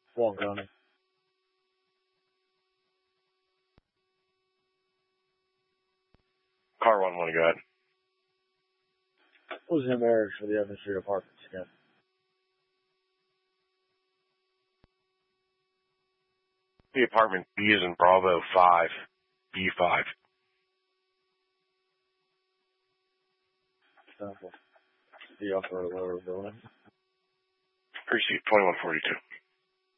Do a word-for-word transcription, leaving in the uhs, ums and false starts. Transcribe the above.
Swan County. Car one, one, go ahead. Who's in marriage for the Evans Street Apartments again? The apartment B is in Bravo five, B five. Sample. The upper or lower building. Precinct twenty-one forty-two.